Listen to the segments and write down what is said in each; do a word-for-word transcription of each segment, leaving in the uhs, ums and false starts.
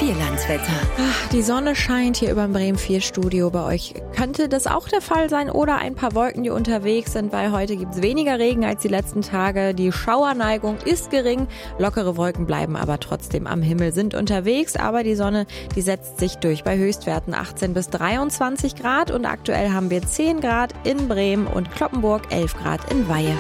Vierlandswetter. Ach, die Sonne scheint hier über dem Bremen vier Studio. Bei euch könnte das auch der Fall sein oder ein paar Wolken, die unterwegs sind, weil heute gibt es weniger Regen als die letzten Tage. Die Schauerneigung ist gering. Lockere Wolken bleiben aber trotzdem am Himmel, sind unterwegs. Aber die Sonne, die setzt sich durch bei Höchstwerten achtzehn bis dreiundzwanzig Grad. Und aktuell haben wir zehn Grad in Bremen und Cloppenburg, elf Grad in Weihe.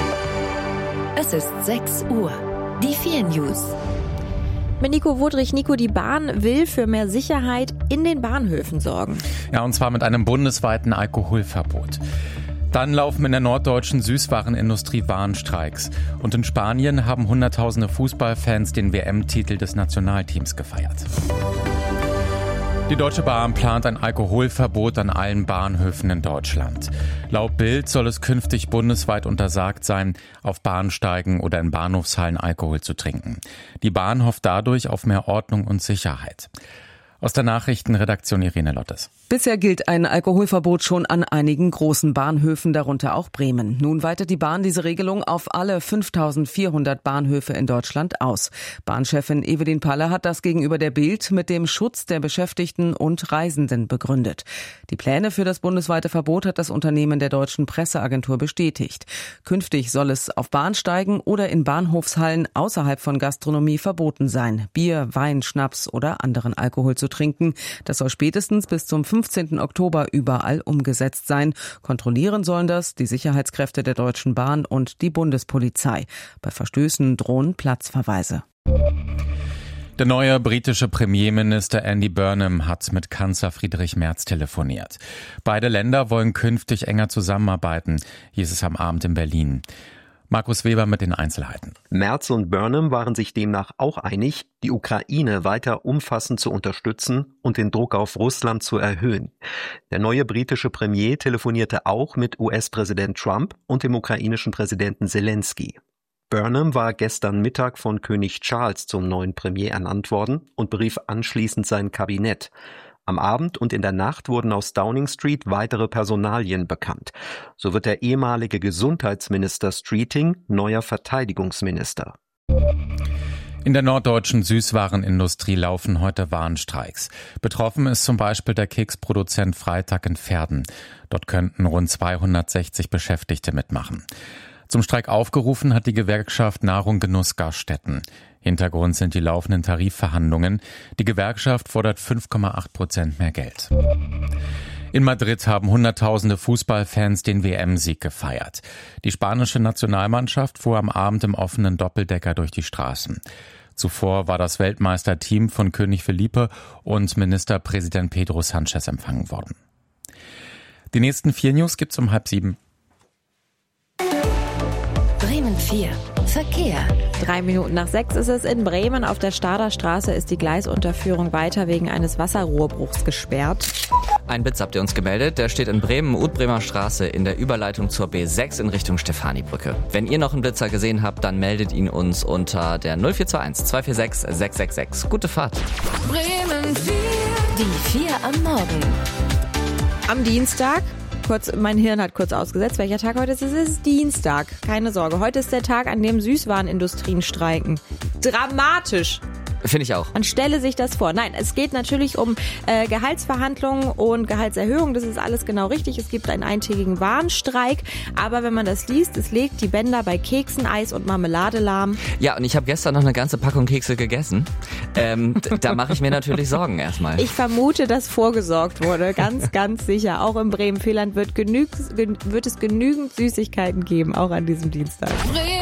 Es ist sechs Uhr. Die vier News. Mit Nico Wodrich. Nico, die Bahn will für mehr Sicherheit in den Bahnhöfen sorgen. Ja, und zwar mit einem bundesweiten Alkoholverbot. Dann laufen in der norddeutschen Süßwarenindustrie Warnstreiks. Und in Spanien haben hunderttausende Fußballfans den W M-Titel des Nationalteams gefeiert. Die Deutsche Bahn plant ein Alkoholverbot an allen Bahnhöfen in Deutschland. Laut Bild soll es künftig bundesweit untersagt sein, auf Bahnsteigen oder in Bahnhofshallen Alkohol zu trinken. Die Bahn hofft dadurch auf mehr Ordnung und Sicherheit. Aus der Nachrichtenredaktion Irene Lottes. Bisher gilt ein Alkoholverbot schon an einigen großen Bahnhöfen, darunter auch Bremen. Nun weitet die Bahn diese Regelung auf alle fünftausendvierhundert Bahnhöfe in Deutschland aus. Bahnchefin Evelyn Palle hat das gegenüber der Bild mit dem Schutz der Beschäftigten und Reisenden begründet. Die Pläne für das bundesweite Verbot hat das Unternehmen der Deutschen Presseagentur bestätigt. Künftig soll es auf Bahnsteigen oder in Bahnhofshallen außerhalb von Gastronomie verboten sein, Bier, Wein, Schnaps oder anderen Alkohol zu trinken. Das soll spätestens bis zum fünfzehnten Oktober überall umgesetzt sein. Kontrollieren sollen das die Sicherheitskräfte der Deutschen Bahn und die Bundespolizei. Bei Verstößen drohen Platzverweise. Der neue britische Premierminister Andy Burnham hat mit Kanzler Friedrich Merz telefoniert. Beide Länder wollen künftig enger zusammenarbeiten, hieß es am Abend in Berlin. Markus Weber mit den Einzelheiten. Merz und Burnham waren sich demnach auch einig, die Ukraine weiter umfassend zu unterstützen und den Druck auf Russland zu erhöhen. Der neue britische Premier telefonierte auch mit U S-Präsident Trump und dem ukrainischen Präsidenten Zelensky. Burnham war gestern Mittag von König Charles zum neuen Premier ernannt worden und berief anschließend sein Kabinett. Am Abend und in der Nacht wurden aus Downing Street weitere Personalien bekannt. So wird der ehemalige Gesundheitsminister Streeting neuer Verteidigungsminister. In der norddeutschen Süßwarenindustrie laufen heute Warnstreiks. Betroffen ist zum Beispiel der Keksproduzent Freytag in Verden. Dort könnten rund zweihundertsechzig Beschäftigte mitmachen. Zum Streik aufgerufen hat die Gewerkschaft Nahrung Genuss Gaststätten. Hintergrund sind die laufenden Tarifverhandlungen. Die Gewerkschaft fordert fünf Komma acht Prozent mehr Geld. In Madrid haben hunderttausende Fußballfans den W M-Sieg gefeiert. Die spanische Nationalmannschaft fuhr am Abend im offenen Doppeldecker durch die Straßen. Zuvor war das Weltmeisterteam von König Felipe und Ministerpräsident Pedro Sánchez empfangen worden. Die nächsten vier News gibt's um halb sieben. Bremen vier. Verkehr. Drei Minuten nach sechs ist es in Bremen. Auf der Stader Straße ist die Gleisunterführung weiter wegen eines Wasserrohrbruchs gesperrt. Ein Blitz habt ihr uns gemeldet. Der steht in Bremen, Utbremer Straße in der Überleitung zur B sechs in Richtung Stefanibrücke. Wenn ihr noch einen Blitzer gesehen habt, dann meldet ihn uns unter der null vier zwei eins zwei vier sechs sechs sechs sechs. Gute Fahrt. Bremen vier. Die vier am Morgen. Am Dienstag. Kurz, mein Hirn hat kurz ausgesetzt, welcher Tag heute ist. Es ist Dienstag. Keine Sorge. Heute ist der Tag, an dem Süßwarenindustrien streiken. Dramatisch. Finde ich auch. Man stelle sich das vor. Nein, es geht natürlich um äh, Gehaltsverhandlungen und Gehaltserhöhung. Das ist alles genau richtig. Es gibt einen eintägigen Warnstreik. Aber wenn man das liest, es legt die Bänder bei Keksen, Eis und Marmelade lahm. Ja, und ich habe gestern noch eine ganze Packung Kekse gegessen. Ähm, da mache ich mir natürlich Sorgen erstmal. Ich vermute, dass vorgesorgt wurde. Ganz, ganz sicher. Auch im Bremen-Vierland wird, genüg, gen, wird es genügend Süßigkeiten geben, auch an diesem Dienstag.